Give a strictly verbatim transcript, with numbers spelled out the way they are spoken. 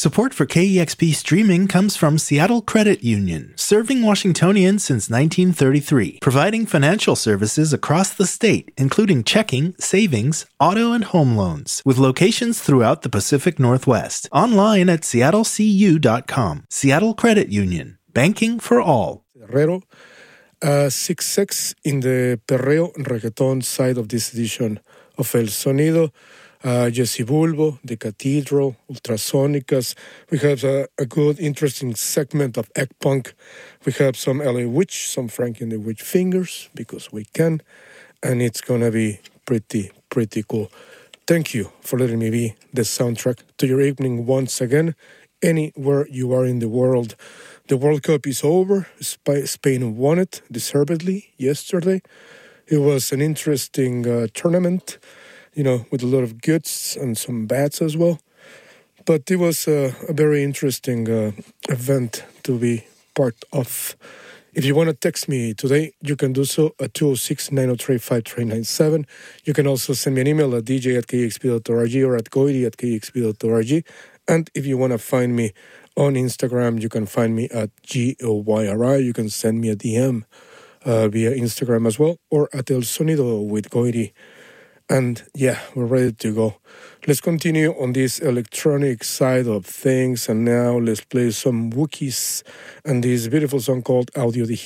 Support for K E X P streaming comes from Seattle Credit Union, serving Washingtonians since nineteen thirty-three, providing financial services across the state, including checking, savings, auto, and home loans, with locations throughout the Pacific Northwest. Online at seattle c u dot com. Seattle Credit Union, banking for all. Herrero, uh, six six in the Perreo Reggaeton side of this edition of El Sonido. Uh, Jesse Bulbo, The Cathedral, Ultrasonicas. We have a, a good, interesting segment of egg punk. We have some L A Witch, some Frankie and the Witch Fingers, because we can. And it's going to be pretty, pretty cool. Thank you for letting me be the soundtrack to your evening once again. Anywhere you are in the world. The World Cup is over. Spain won it deservedly yesterday. It was an interesting uh, tournament, you know, with a lot of goods and some bads as well. But it was uh, a very interesting uh, event to be part of. If you want to text me today, you can do so at two oh six, nine oh three, five three nine seven. You can also send me an email at d j at k e x p dot org or at goiri at k e x p dot org. And if you want to find me on Instagram, you can find me at G O Y R I. You can send me a D M uh, via Instagram as well, or at El Sonido with Goiri. And yeah, we're ready to go. Let's continue on this electronic side of things. And now let's play some Wookiees and this beautiful song called Audio Digital.